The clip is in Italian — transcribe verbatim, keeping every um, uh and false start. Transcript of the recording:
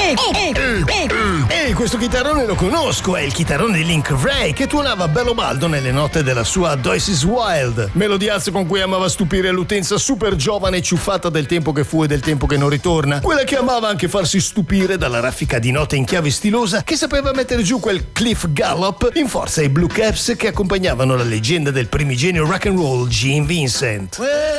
Ehi, questo chitarrone lo conosco, è il chitarrone di Link Wray che tuonava Bello Baldo nelle note della sua Joyce is Wild, melodiazzo con cui amava stupire l'utenza super giovane e ciuffata del tempo che fu e del tempo che non ritorna, quella che amava anche farsi stupire dalla raffica di note in chiave stilosa che sapeva mettere giù quel Cliff Gallop in forza ai Blue Caps che accompagnavano la leggenda del primigenio rock and roll Gene Vincent.